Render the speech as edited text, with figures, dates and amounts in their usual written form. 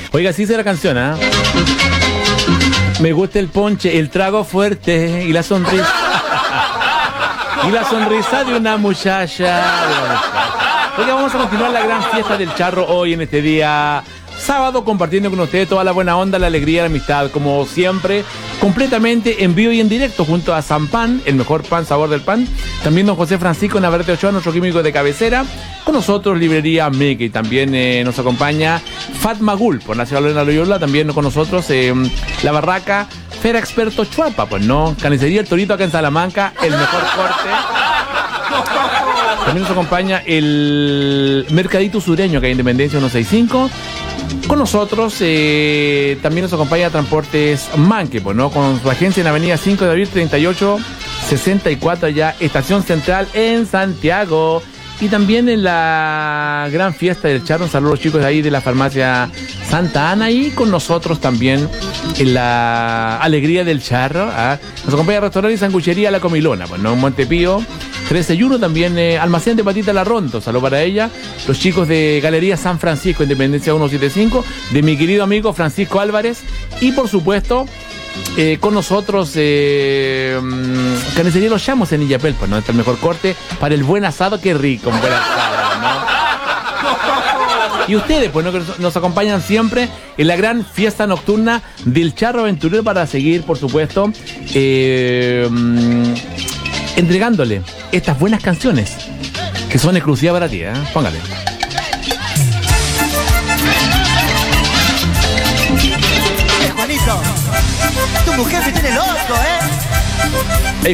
Oiga, sí dice la canción, ¿ah? Me gusta el ponche, el trago fuerte y la sonrisa. Y la sonrisa de una muchacha. Oiga, vamos a continuar la gran fiesta del charro hoy en este día sábado, compartiendo con ustedes toda la buena onda, la alegría y la amistad, como siempre, completamente en vivo y en directo, junto a San Pan, el mejor pan, sabor del pan. También don José Francisco Navarrete Ochoa, nuestro químico de cabecera. Con nosotros, librería Mickey. También nos acompaña Fatma Gul, por Nacional Lorena Loyola. También con nosotros La Barraca, Fera Experto Chuapa, pues no. Carnicería El Torito acá en Salamanca, el mejor corte. También nos acompaña el Mercadito Sureño, que hay Independencia 165. Con nosotros también nos acompaña Transportes Manque, pues, ¿no? Con su agencia en Avenida 5 de Abril 3864, ya Estación Central en Santiago. Y también en la gran fiesta del charro, un saludo a los chicos de ahí de la farmacia Santa Ana. Y con nosotros también en la alegría del charro, ¿ah? Nos acompaña el restaurante y sanguchería La Comilona, pues, ¿no? Montepío 13-1, también almacén de Patita La Ronto, saludo para ella. Los chicos de Galería San Francisco, Independencia 175, de mi querido amigo Francisco Álvarez. Y por supuesto, con nosotros Carnicería Los Chamos en Illapel, pues no está el mejor corte para el buen asado. Qué rico, un buen asado, ¿no? Y ustedes, pues, ¿no? Que nos acompañan siempre en la gran fiesta nocturna del charro aventurero, para seguir, por supuesto, entregándole estas buenas canciones que son exclusivas para ti, ¿eh? Póngale. Juanito, tu mujer se tiene loco, ¿eh?